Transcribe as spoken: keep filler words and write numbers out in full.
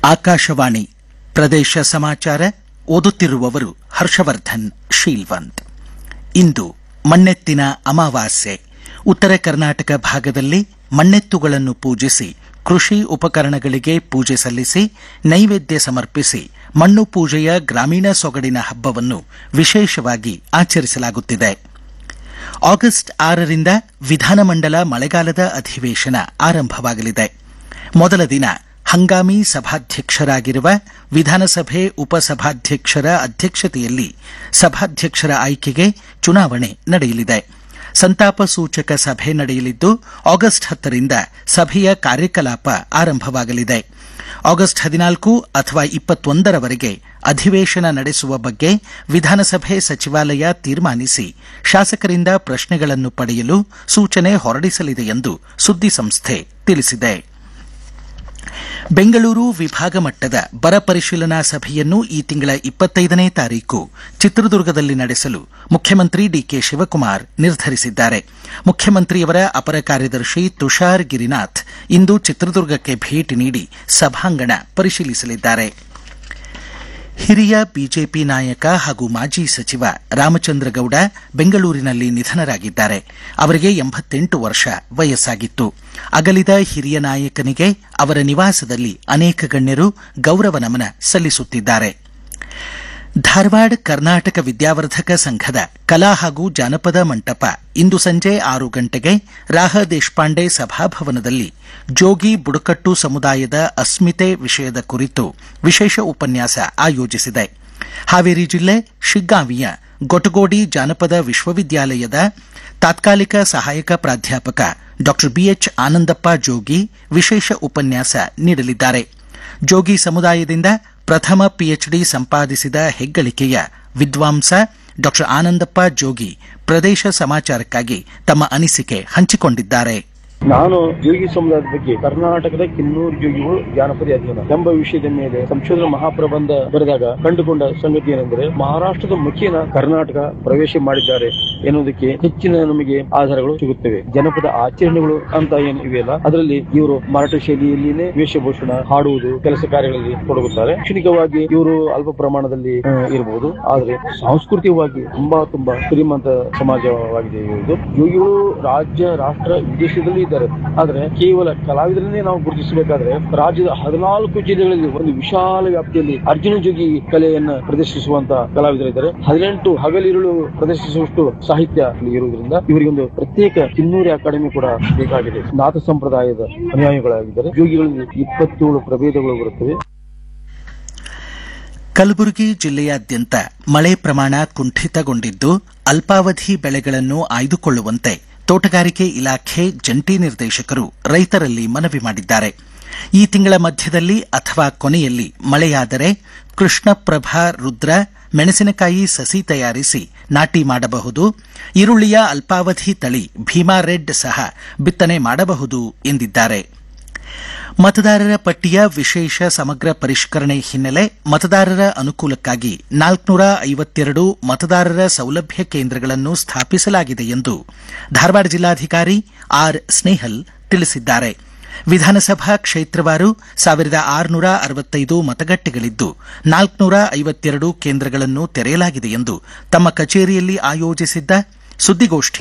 ಆಕಾಶವಾಣಿ ಪ್ರದೇಶ ಸಮಾಚಾರ ಓದುತ್ತಿರುವವರು ಹರ್ಷವರ್ಧನ್ ಶೀಲ್ವಂತ್. ಇಂದು ಮಣ್ಣೆತ್ತಿನ ಅಮಾವಾಸ್ಯೆ. ಉತ್ತರ ಕರ್ನಾಟಕ ಭಾಗದಲ್ಲಿ ಮಣ್ಣೆತ್ತುಗಳನ್ನು ಪೂಜಿಸಿ ಕೃಷಿ ಉಪಕರಣಗಳಿಗೆ ಪೂಜೆ ಸಲ್ಲಿಸಿ ನೈವೇದ್ಯ ಸಮರ್ಪಿಸಿ ಮಣ್ಣು ಪೂಜೆಯ ಗ್ರಾಮೀಣ ಸೊಗಡಿನ ಹಬ್ಬವನ್ನು ವಿಶೇಷವಾಗಿ ಆಚರಿಸಲಾಗುತ್ತಿದೆ. ಆಗಸ್ಟ್ ಆರರಿಂದ ವಿಧಾನಮಂಡಲ ಮಳೆಗಾಲದ ಅಧಿವೇಶನ ಆರಂಭವಾಗಲಿದೆ. ಮೊದಲ ದಿನ ಹಂಗಾಮಿ ಸಭಾಧ್ಯಕ್ಷರಾಗಿರುವ ವಿಧಾನಸಭೆ ಉಪಸಭಾಧ್ಯಕ್ಷರ ಅಧ್ಯಕ್ಷತೆಯಲ್ಲಿ ಸಭಾಧ್ಯಕ್ಷರ ಆಯ್ಕೆಗೆ ಚುನಾವಣೆ ನಡೆಯಲಿದೆ. ಸಂತಾಪ ಸೂಚಕ ಸಭೆ ನಡೆಯಲಿದ್ದು ಆಗಸ್ಟ್ ಹತ್ತರಿಂದ ಸಭೆಯ ಕಾರ್ಯಕಲಾಪ ಆರಂಭವಾಗಲಿದೆ. ಆಗಸ್ಟ್ ಹದಿನಾಲ್ಕು ಅಥವಾ ಇಪ್ಪತ್ತೊಂದರವರೆಗೆ ಅಧಿವೇಶನ ನಡೆಸುವ ಬಗ್ಗೆ ವಿಧಾನಸಭೆ ಸಚಿವಾಲಯ ತೀರ್ಮಾನಿಸಿ ಶಾಸಕರಿಂದ ಪ್ರಶ್ನೆಗಳನ್ನು ಪಡೆಯಲು ಸೂಚನೆ ಹೊರಡಿಸಲಿದೆ ಎಂದು ಸುದ್ದಿಸಂಸ್ಥೆ ತಿಳಿಸಿದೆ. ಬೆಂಗಳೂರು ವಿಭಾಗ ಮಟ್ಟದ ಬರ ಪರಿಶೀಲನಾ ಸಭೆಯನ್ನು ಈ ತಿಂಗಳ ಇಪ್ಪತ್ತೈದನೇ ತಾರೀಕು ಚಿತ್ರದುರ್ಗದಲ್ಲಿ ನಡೆಸಲು ಮುಖ್ಯಮಂತ್ರಿ ಡಿಕೆ ಶಿವಕುಮಾರ್ ನಿರ್ಧರಿಸಿದ್ದಾರೆ. ಮುಖ್ಯಮಂತ್ರಿಯವರ ಅಪರ ಕಾರ್ಯದರ್ಶಿ ತುಷಾರ್ ಗಿರಿನಾಥ್ ಇಂದು ಚಿತ್ರದುರ್ಗಕ್ಕೆ ಭೇಟಿ ನೀಡಿ ಸಭಾಂಗಣ ಪರಿಶೀಲಿಸಲಿದ್ದಾರೆ. ಹಿರಿಯ ಬಿಜೆಪಿ ನಾಯಕ ಹಾಗೂ ಮಾಜಿ ಸಚಿವ ರಾಮಚಂದ್ರಗೌಡ ಬೆಂಗಳೂರಿನಲ್ಲಿ ನಿಧನರಾಗಿದ್ದಾರೆ. ಅವರಿಗೆ ಎಂಬತ್ತೆಂಟು ವರ್ಷ ವಯಸ್ಸಾಗಿತ್ತು. ಅಗಲಿದ ಹಿರಿಯ ನಾಯಕನಿಗೆ ಅವರ ನಿವಾಸದಲ್ಲಿ ಅನೇಕ ಗಣ್ಯರು ಗೌರವ ನಮನ ಸಲ್ಲಿಸುತ್ತಿದ್ದಾರೆ. ಧಾರವಾಡ ಕರ್ನಾಟಕ ವಿದ್ಯಾವರ್ಧಕ ಸಂಘದ ಕಲಾ ಹಾಗೂ ಜಾನಪದ ಮಂಟಪ ಇಂದು ಸಂಜೆ ಆರು ಗಂಟೆಗೆ ರಾಹ ದೇಶಪಾಂಡೆ ಸಭಾಭವನದಲ್ಲಿ ಜೋಗಿ ಬುಡಕಟ್ಟು ಸಮುದಾಯದ ಅಸ್ಮಿತೆ ವಿಷಯದ ಕುರಿತು ವಿಶೇಷ ಉಪನ್ಯಾಸ ಆಯೋಜಿಸಿದೆ. ಹಾವೇರಿ ಜಿಲ್ಲೆ ಶಿಗ್ಗಾಂವಿಯ ಗೊಟಗೋಡಿ ಜಾನಪದ ವಿಶ್ವವಿದ್ಯಾಲಯದ ತಾತ್ಕಾಲಿಕ ಸಹಾಯಕ ಪ್ರಾಧ್ಯಾಪಕ ಡಾ ಬಿಎಚ್ ಆನಂದಪ್ಪ ಜೋಗಿ ವಿಶೇಷ ಉಪನ್ಯಾಸ ನೀಡಲಿದ್ದಾರೆ. ಜೋಗಿ ಸಮುದಾಯದಿಂದ ಪ್ರಥಮ ಪಿಎಚ್ಡಿ ಸಂಪಾದಿಸಿದ ಹೆಗ್ಗಳಿಕೆಯ ವಿದ್ವಾಂಸ ಡಾ ಆನಂದಪ್ಪ ಜೋಗಿ ಪ್ರದೇಶ ಸಮಾಚಾರಕ್ಕಾಗಿ ತಮ್ಮ ಅನಿಸಿಕೆ ಹಂಚಿಕೊಂಡಿದ್ದಾರೆ. ನಾನು ಜೋಗಿ ಸಮುದಾಯದ ಬಗ್ಗೆ ಕರ್ನಾಟಕದ ಕಿನ್ನೂರು ಜೋಗಿಗಳು ಜಾನಪದ ಅಧ್ಯಯನ ಎಂಬ ವಿಷಯದ ಮೇಲೆ ಸಂಶೋಧನಾ ಮಹಾಪ್ರಬಂಧ ಬರೆದಾಗ ಕಂಡುಕೊಂಡ ಸಂಗತಿ ಏನೆಂದರೆ ಮಹಾರಾಷ್ಟ್ರದ ಮುಖೇನ ಕರ್ನಾಟಕ ಪ್ರವೇಶ ಮಾಡಿದ್ದಾರೆ ಎನ್ನುವುದಕ್ಕೆ ಹೆಚ್ಚಿನ ನಮಗೆ ಆಧಾರಗಳು ಸಿಗುತ್ತವೆ. ಜನಪದ ಆಚರಣೆಗಳು ಅಂತ ಏನು ಇವೆಯಲ್ಲ ಅದರಲ್ಲಿ ಇವರು ಮರಾಠ ಶೈಲಿಯಲ್ಲಿನೇ ವೇಷಭೂಷಣ ಹಾಡುವುದು ಕೆಲಸ ಕಾರ್ಯಗಳಲ್ಲಿ ತೊಡಗುತ್ತಾರೆ. ಶೈಕ್ಷಣಿಕವಾಗಿ ಇವರು ಅಲ್ಪ ಪ್ರಮಾಣದಲ್ಲಿ ಇರಬಹುದು, ಆದರೆ ಸಾಂಸ್ಕೃತಿಕವಾಗಿ ತುಂಬಾ ತುಂಬಾ ಶ್ರೀಮಂತ ಸಮಾಜವಾಗಿದೆ ಇರುವುದು. ಜೋಗಿಗಳು ರಾಜ್ಯ ರಾಷ್ಟ್ರ ವಿದೇಶದಲ್ಲಿ ಆದರೆ ಕೇವಲ ಕಲಾವಿದರನ್ನೇ ನಾವು ಗುರುತಿಸಬೇಕಾದ್ರೆ ರಾಜ್ಯದ ಹದಿನಾಲ್ಕು ಜಿಲ್ಲೆಗಳಲ್ಲಿ ಒಂದು ವಿಶಾಲ ವ್ಯಾಪ್ತಿಯಲ್ಲಿ ಅರ್ಜುನ ಜೋಗಿ ಕಲೆಯನ್ನ ಪ್ರದರ್ಶಿಸುವಂತ ಕಲಾವಿದರಿದ್ದಾರೆ. ಹದಿನೆಂಟು ಹಗಲಿರುಳು ಪ್ರದರ್ಶಿಸುವಷ್ಟು ಸಾಹಿತ್ಯ ಇರುವುದರಿಂದ ಇವರಿಗೊಂದು ಪ್ರತ್ಯೇಕ ಕಿನ್ನೂರಿ ಅಕಾಡೆಮಿ ಕೂಡ ಬೇಕಾಗಿದೆ. ನಾಥ ಸಂಪ್ರದಾಯದ ಅನುಯಾಯಿಗಳಾಗಿದ್ದಾರೆ. ಜೋಗಿಗಳಲ್ಲಿ ಇಪ್ಪತ್ತೇಳು ಪ್ರಭೇದಗಳು ಬರುತ್ತವೆ. ಕಲಬುರಗಿ ಜಿಲ್ಲೆಯಾದ್ಯಂತ ಮಳೆ ಪ್ರಮಾಣ ಕುಂಠಿತಗೊಂಡಿದ್ದು ಅಲ್ಪಾವಧಿ ಬೆಳೆಗಳನ್ನು ಆಯ್ದುಕೊಳ್ಳುವಂತೆ ತೋಟಗಾರಿಕೆ ಇಲಾಖೆ ಜಂಟಿ ನಿರ್ದೇಶಕರು ರೈತರಲ್ಲಿ ಮನವಿ ಮಾಡಿದ್ದಾರೆ. ಈ ತಿಂಗಳ ಮಧ್ಯದಲ್ಲಿ ಅಥವಾ ಕೊನೆಯಲ್ಲಿ ಮಳೆಯಾದರೆ ಕೃಷ್ಣಪ್ರಭಾ ರುದ್ರ ಮೆಣಸಿನಕಾಯಿ ಸಸಿ ತಯಾರಿಸಿ ನಾಟಿ ಮಾಡಬಹುದು. ಈರುಳ್ಳಿಯ ಅಲ್ಪಾವಧಿ ತಳಿ ಭೀಮಾ ರೆಡ್ ಸಹ ಬಿತ್ತನೆ ಮಾಡಬಹುದು ಎಂದಿದ್ದಾರೆ. ಮತದಾರರ ಪಟ್ಟಿಯ ವಿಶೇಷ ಸಮಗ್ರ ಪರಿಷ್ಕರಣೆ ಹಿನ್ನೆಲೆ ಮತದಾರರ ಅನುಕೂಲಕ್ಕಾಗಿ ನಾಲ್ಕುನೂರ ಐವತ್ತೆರಡು ಮತದಾರರ ಸೌಲಭ್ಯ ಕೇಂದ್ರಗಳನ್ನು ಸ್ಥಾಪಿಸಲಾಗಿದೆ ಎಂದು ಧಾರವಾಡ ಜಿಲ್ಲಾಧಿಕಾರಿ ಆರ್ ಸ್ನೇಹಲ್ ತಿಳಿಸಿದ್ದಾರೆ. ವಿಧಾನಸಭಾ ಕ್ಷೇತ್ರವಾರು ಸಾವಿರದ ಆರುನೂರ ಅರವತ್ತೈದು ಮತಗಟ್ಟೆಗಳಿದ್ದು ನಾಲ್ಕುನೂರ ಐವತ್ತೆರಡು ಕೇಂದ್ರಗಳನ್ನು ತೆರೆಯಲಾಗಿದೆ ಎಂದು ತಮ್ಮ ಕಚೇರಿಯಲ್ಲಿ ಆಯೋಜಿಸಿದ್ದ ಸುದ್ದಿಗೋಷ್ಠಿ